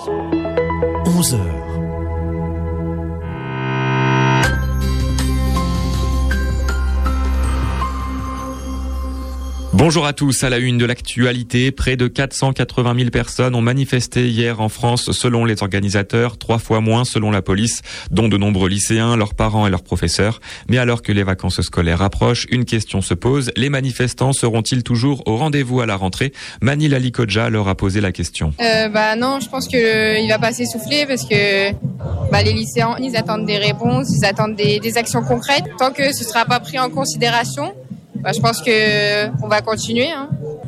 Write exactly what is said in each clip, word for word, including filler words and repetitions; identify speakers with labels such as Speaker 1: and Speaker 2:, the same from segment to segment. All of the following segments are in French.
Speaker 1: onze heures.
Speaker 2: Bonjour à tous, à la une de l'actualité, près de quatre cent quatre-vingt mille personnes ont manifesté hier en France selon les organisateurs, trois fois moins selon la police, dont de nombreux lycéens, leurs parents et leurs professeurs. Mais alors que les vacances scolaires approchent, une question se pose, les manifestants seront-ils toujours au rendez-vous à la rentrée? Mani Lalikoja leur a posé la question.
Speaker 3: Euh, bah non, je pense qu'il euh, va pas s'essouffler parce que bah, les lycéens, ils attendent des réponses, ils attendent des, des actions concrètes. Tant que ce sera pas pris en considération, bah, je pense que on va continuer. Hein.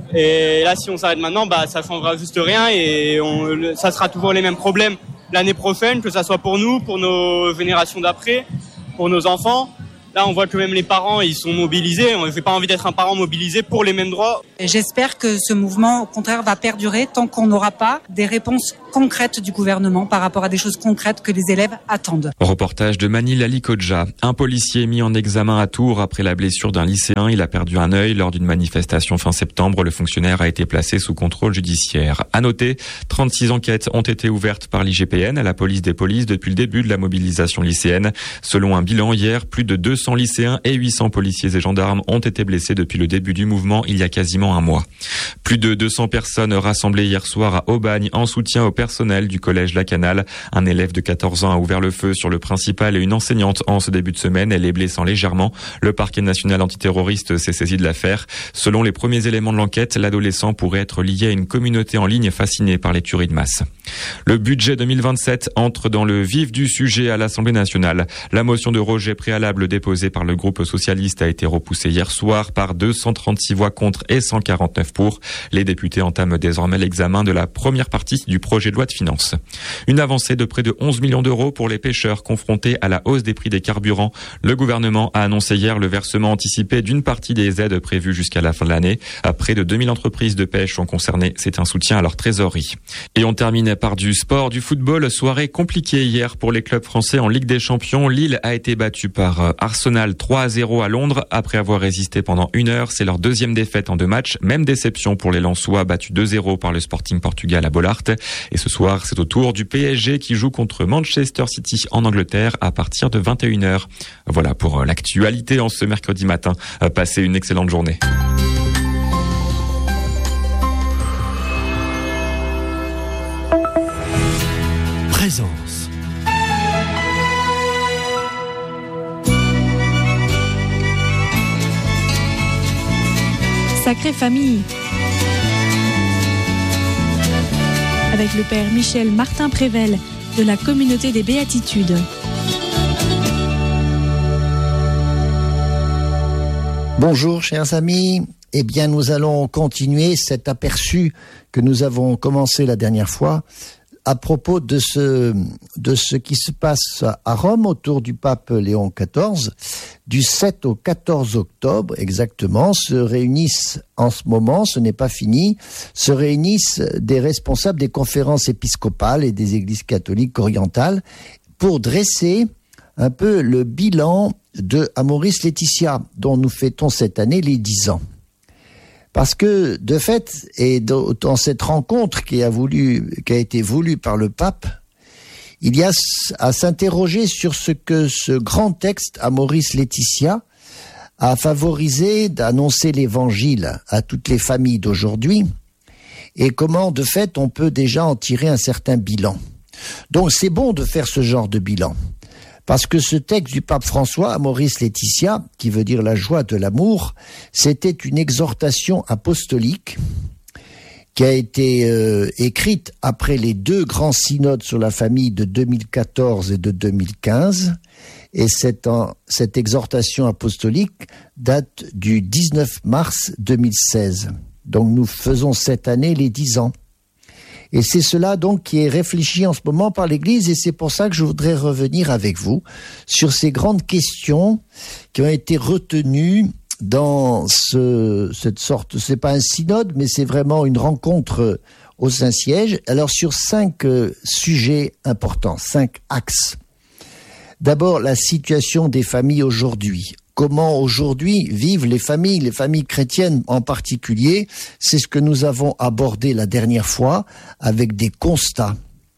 Speaker 4: Et là, si on s'arrête maintenant, bah ça changera juste rien et on, ça sera toujours les mêmes problèmes l'année prochaine, que ça soit pour nous, pour nos générations d'après, pour nos enfants. Là, on voit que même les parents, ils sont mobilisés. On n'a pas envie d'être un parent mobilisé pour les mêmes droits.
Speaker 5: J'espère que ce mouvement, au contraire, va perdurer tant qu'on n'aura pas des réponses concrètes du gouvernement par rapport à des choses concrètes que les élèves attendent.
Speaker 2: Reportage de Mani Lalikoja. Un policier mis en examen à Tours après la blessure d'un lycéen. Il a perdu un œil lors d'une manifestation fin septembre. Le fonctionnaire a été placé sous contrôle judiciaire. À noter, trente-six enquêtes ont été ouvertes par l'I G P N à la police des polices depuis le début de la mobilisation lycéenne. Selon un bilan hier, plus de deux cents lycéens et huit cents policiers et gendarmes ont été blessés depuis le début du mouvement il y a quasiment un mois. Plus de deux cents personnes rassemblées hier soir à Aubagne en soutien au personnel du collège Lacanal. Un élève de quatorze ans a ouvert le feu sur le principal et une enseignante en ce début de semaine. Elle est blessant légèrement. Le parquet national antiterroriste s'est saisi de l'affaire. Selon les premiers éléments de l'enquête, l'adolescent pourrait être lié à une communauté en ligne fascinée par les tueries de masse. Le budget deux mille vingt-sept entre dans le vif du sujet à l'Assemblée nationale. La motion de rejet préalable déposée par le groupe socialiste a été repoussée hier soir par deux cent trente-six voix contre et cent quarante-neuf pour. Les députés entament désormais l'examen de la première partie du projet de loi de finances. Une avancée de près de onze millions d'euros pour les pêcheurs confrontés à la hausse des prix des carburants. Le gouvernement a annoncé hier le versement anticipé d'une partie des aides prévues jusqu'à la fin de l'année. Près de deux mille entreprises de pêche sont concernées. C'est un soutien à leur trésorerie. Et on termine par du sport, du football. Soirée compliquée hier pour les clubs français en Ligue des Champions. Lille a été battue par Arsenal trois à zéro à Londres après avoir résisté pendant une heure. C'est leur deuxième défaite en deux matchs. Même déception pour les Lensois battus deux zéro par le Sporting Portugal à Bollaert. Et ce soir, c'est au tour du P S G qui joue contre Manchester City en Angleterre à partir de vingt et une heures. Voilà pour l'actualité en ce mercredi matin. Passez une excellente journée.
Speaker 1: Présence.
Speaker 6: Sacrée famille. Avec le père Michel Martin Prével de la communauté des Béatitudes.
Speaker 7: Bonjour chers amis, eh bien nous allons continuer cet aperçu que nous avons commencé la dernière fois à propos de ce, de ce qui se passe à Rome autour du pape Léon quatorze. Du sept au quatorze octobre exactement se réunissent en ce moment, ce n'est pas fini, se réunissent des responsables des conférences épiscopales et des églises catholiques orientales pour dresser un peu le bilan de Amoris Laetitia, dont nous fêtons cette année les dix ans. Parce que, de fait, et dans cette rencontre qui a, voulu, qui a été voulue par le pape, il y a à s'interroger sur ce que ce grand texte, Amoris Laetitia, a favorisé d'annoncer l'évangile à toutes les familles d'aujourd'hui, et comment, de fait, on peut déjà en tirer un certain bilan. Donc, c'est bon de faire ce genre de bilan. Parce que ce texte du pape François, Amoris Laetitia, qui veut dire la joie de l'amour, c'était une exhortation apostolique qui a été euh, écrite après les deux grands synodes sur la famille de deux mille quatorze et de deux mille quinze. Et cette, en, cette exhortation apostolique date du dix-neuf mars deux mille seize. Donc nous faisons cette année les dix ans. Et c'est cela donc qui est réfléchi en ce moment par l'Église, et c'est pour ça que je voudrais revenir avec vous sur ces grandes questions qui ont été retenues dans ce, cette sorte, c'est pas un synode, mais c'est vraiment une rencontre au Saint-Siège. Alors sur cinq euh, sujets importants, cinq axes. D'abord, la situation des familles aujourd'hui. Comment aujourd'hui vivent les familles, les familles chrétiennes en particulier. C'est ce que nous avons abordé la dernière fois avec des constats.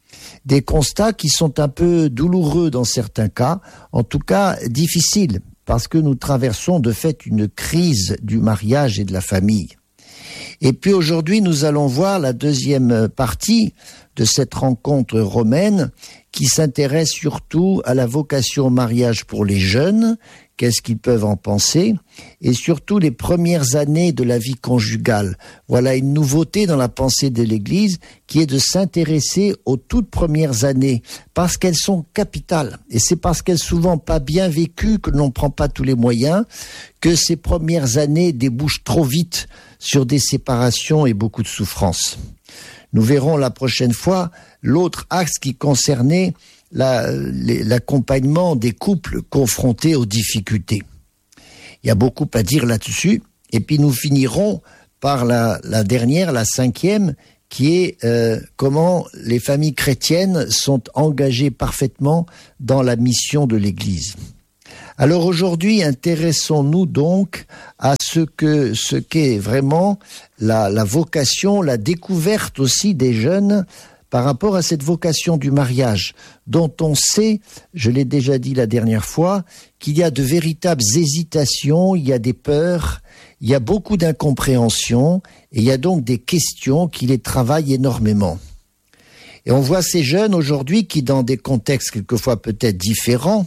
Speaker 7: des constats qui sont un peu douloureux dans certains cas, en tout cas difficiles, parce que nous traversons de fait une crise du mariage et de la famille. Et puis aujourd'hui, nous allons voir la deuxième partie de cette rencontre romaine qui s'intéresse surtout à la vocation au mariage pour les jeunes, qu'est-ce qu'ils peuvent en penser, et surtout les premières années de la vie conjugale. Voilà une nouveauté dans la pensée de l'Église qui est de s'intéresser aux toutes premières années, parce qu'elles sont capitales. Et c'est parce qu'elles sont souvent pas bien vécues, que l'on ne prend pas tous les moyens, que ces premières années débouchent trop vite sur des séparations et beaucoup de souffrances. Nous verrons la prochaine fois l'autre axe qui concernait la, l'accompagnement des couples confrontés aux difficultés. Il y a beaucoup à dire là-dessus. Et puis nous finirons par la, la dernière, la cinquième, qui est euh, comment les familles chrétiennes sont engagées parfaitement dans la mission de l'Église. Alors aujourd'hui, intéressons-nous donc à ce que ce qu'est vraiment la, la vocation, la découverte aussi des jeunes par rapport à cette vocation du mariage, dont on sait, je l'ai déjà dit la dernière fois, qu'il y a de véritables hésitations, il y a des peurs, il y a beaucoup d'incompréhension, et il y a donc des questions qui les travaillent énormément. Et on voit ces jeunes aujourd'hui qui, dans des contextes quelquefois peut-être différents,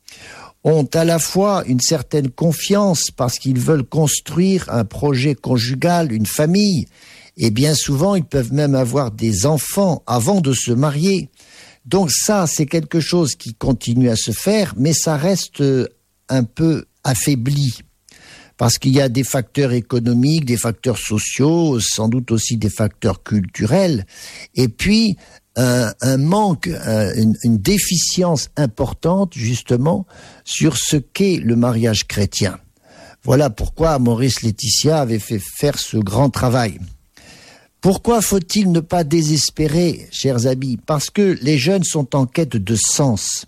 Speaker 7: ont à la fois une certaine confiance parce qu'ils veulent construire un projet conjugal, une famille, et bien souvent ils peuvent même avoir des enfants avant de se marier. Donc ça, c'est quelque chose qui continue à se faire, mais ça reste un peu affaibli, parce qu'il y a des facteurs économiques, des facteurs sociaux, sans doute aussi des facteurs culturels, et puis un, un manque, un, une, une déficience importante justement sur ce qu'est le mariage chrétien. Voilà pourquoi Maurice Laetitia avait fait faire ce grand travail. Pourquoi faut-il ne pas désespérer, chers amis? Parce que les jeunes sont en quête de sens.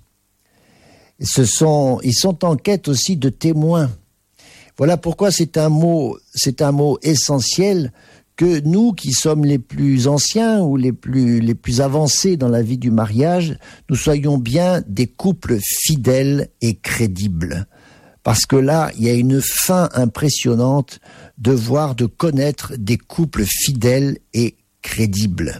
Speaker 7: Ce sont, ils sont en quête aussi de témoins. Voilà pourquoi c'est un mot, c'est un mot essentiel que nous, qui sommes les plus anciens ou les plus, les plus avancés dans la vie du mariage, nous soyons bien des couples fidèles et crédibles. Parce que là, il y a une fin impressionnante de voir, de connaître des couples fidèles et crédibles.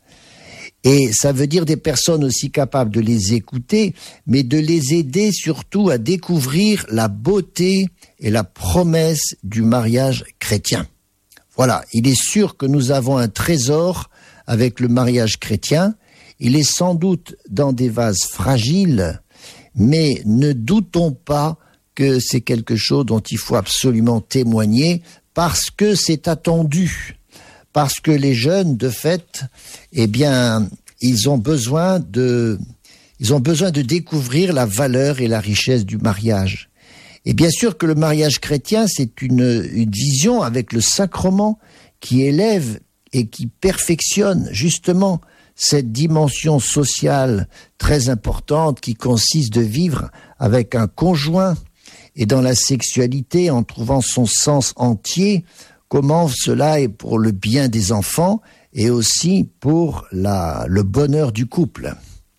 Speaker 7: Et ça veut dire des personnes aussi capables de les écouter, mais de les aider surtout à découvrir la beauté et la promesse du mariage chrétien. Voilà, il est sûr que nous avons un trésor avec le mariage chrétien. Il est sans doute dans des vases fragiles, mais ne doutons pas que c'est quelque chose dont il faut absolument témoigner parce que c'est attendu, parce que les jeunes, de fait, eh bien, ils ont besoin de, ils ont besoin de découvrir la valeur et la richesse du mariage. Et bien sûr que le mariage chrétien, c'est une, une vision avec le sacrement qui élève et qui perfectionne justement cette dimension sociale très importante qui consiste de vivre avec un conjoint et dans la sexualité en trouvant son sens entier, comment cela est pour le bien des enfants et aussi pour la, le bonheur du couple.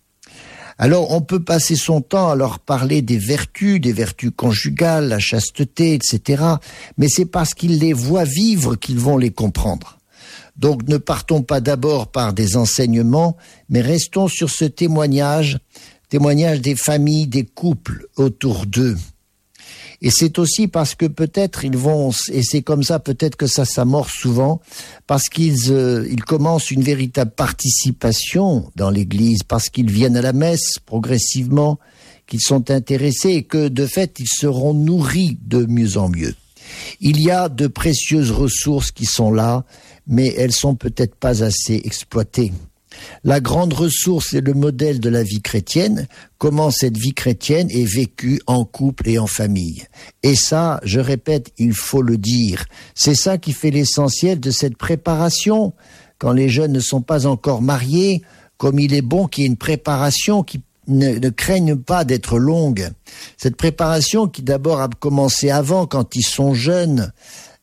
Speaker 7: Alors on peut passer son temps à leur parler des vertus, des vertus conjugales, la chasteté, et cetera. Mais c'est parce qu'ils les voient vivre qu'ils vont les comprendre. Donc ne partons pas d'abord par des enseignements, mais restons sur ce témoignage, témoignage des familles, des couples autour d'eux. Et c'est aussi parce que peut-être ils vont, et c'est comme ça peut-être que ça s'amorce souvent, parce qu'ils euh, ils commencent une véritable participation dans l'Église, parce qu'ils viennent à la messe progressivement, qu'ils sont intéressés et que de fait ils seront nourris de mieux en mieux. Il y a de précieuses ressources qui sont là, mais elles sont peut-être pas assez exploitées. La grande ressource est le modèle de la vie chrétienne, comment cette vie chrétienne est vécue en couple et en famille. Et ça, je répète, il faut le dire. C'est ça qui fait l'essentiel de cette préparation. Quand les jeunes ne sont pas encore mariés, comme il est bon qu'il y ait une préparation qui ne, ne craigne pas d'être longue. Cette préparation qui d'abord a commencé avant, quand ils sont jeunes,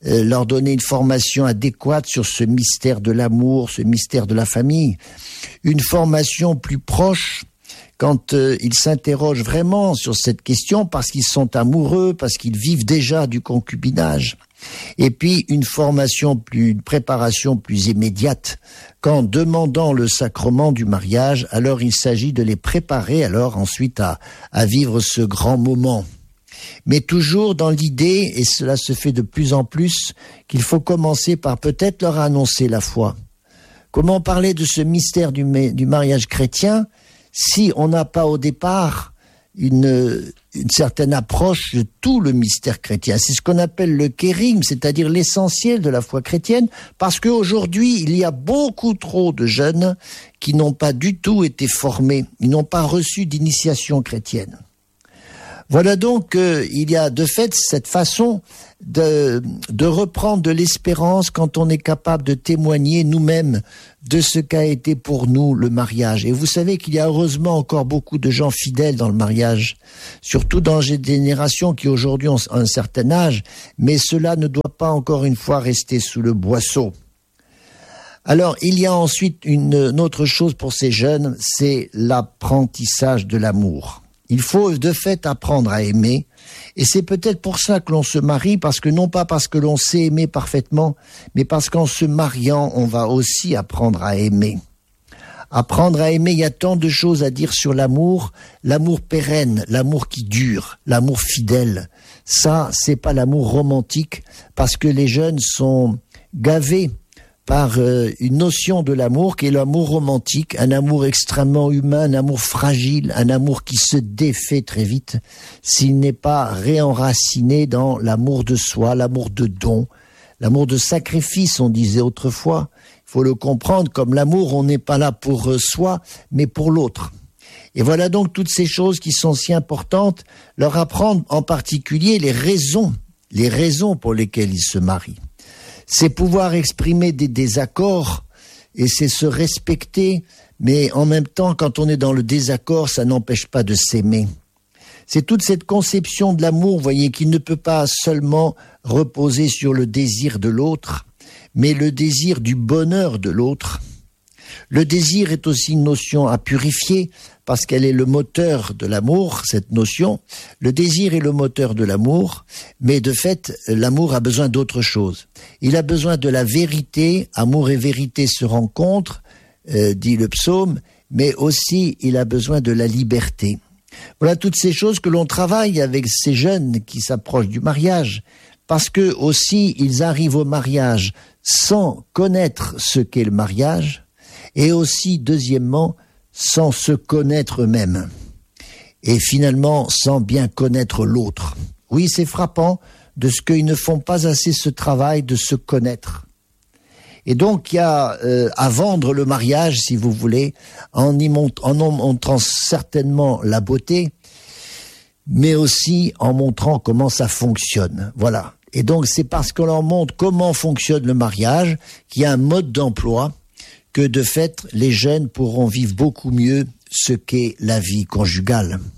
Speaker 7: euh, leur donner une formation adéquate sur ce mystère de l'amour, ce mystère de la famille, une formation plus proche quand euh, ils s'interrogent vraiment sur cette question parce qu'ils sont amoureux, parce qu'ils vivent déjà du concubinage. Et puis une formation plus, une préparation plus immédiate qu'en demandant le sacrement du mariage, alors il s'agit de les préparer alors ensuite à, à vivre ce grand moment. Mais toujours dans l'idée, et cela se fait de plus en plus, qu'il faut commencer par peut-être leur annoncer la foi. Comment parler de ce mystère du, du mariage chrétien si on n'a pas au départ Une, une certaine approche de tout le mystère chrétien. C'est ce qu'on appelle le kérigme, c'est-à-dire l'essentiel de la foi chrétienne, parce qu'aujourd'hui, il y a beaucoup trop de jeunes qui n'ont pas du tout été formés, ils n'ont pas reçu d'initiation chrétienne. Voilà donc euh, il y a de fait cette façon de, de reprendre de l'espérance quand on est capable de témoigner nous-mêmes de ce qu'a été pour nous le mariage. Et vous savez qu'il y a heureusement encore beaucoup de gens fidèles dans le mariage, surtout dans les générations qui aujourd'hui ont un certain âge, mais cela ne doit pas encore une fois rester sous le boisseau. Alors, il y a ensuite une, une autre chose pour ces jeunes, c'est l'apprentissage de l'amour. Il faut de fait apprendre à aimer, et c'est peut-être pour ça que l'on se marie, parce que non pas parce que l'on sait aimer parfaitement, mais parce qu'en se mariant, on va aussi apprendre à aimer. Apprendre à aimer, il y a tant de choses à dire sur l'amour, l'amour pérenne, l'amour qui dure, l'amour fidèle. Ça, c'est pas l'amour romantique, parce que les jeunes sont gavés par euh, une notion de l'amour qui est l'amour romantique, un amour extrêmement humain, un amour fragile, un amour qui se défait très vite s'il n'est pas réenraciné dans l'amour de soi, l'amour de don, l'amour de sacrifice, on disait autrefois. Il faut le comprendre comme l'amour, on n'est pas là pour euh, soi, mais pour l'autre. Et voilà donc toutes ces choses qui sont si importantes, leur apprendre en particulier les raisons, les raisons pour lesquelles ils se marient. C'est pouvoir exprimer des désaccords et c'est se respecter, mais en même temps, quand on est dans le désaccord, ça n'empêche pas de s'aimer. C'est toute cette conception de l'amour, vous voyez, qui ne peut pas seulement reposer sur le désir de l'autre, mais le désir du bonheur de l'autre. Le désir est aussi une notion à purifier parce qu'elle est le moteur de l'amour, cette notion. Le désir est le moteur de l'amour, mais de fait, l'amour a besoin d'autre chose. Il a besoin de la vérité, amour et vérité se rencontrent, euh, dit le psaume, mais aussi il a besoin de la liberté. Voilà toutes ces choses que l'on travaille avec ces jeunes qui s'approchent du mariage, parce que aussi ils arrivent au mariage sans connaître ce qu'est le mariage, et aussi, deuxièmement, sans se connaître eux-mêmes. Et finalement, sans bien connaître l'autre. Oui, c'est frappant de ce qu'ils ne font pas assez ce travail de se connaître. Et donc, il y a euh, à vendre le mariage, si vous voulez, en y mont- en montrant certainement la beauté, mais aussi en montrant comment ça fonctionne. Voilà. Et donc, c'est parce qu'on leur montre comment fonctionne le mariage qu'il y a un mode d'emploi que de fait, les jeunes pourront vivre beaucoup mieux ce qu'est la vie conjugale.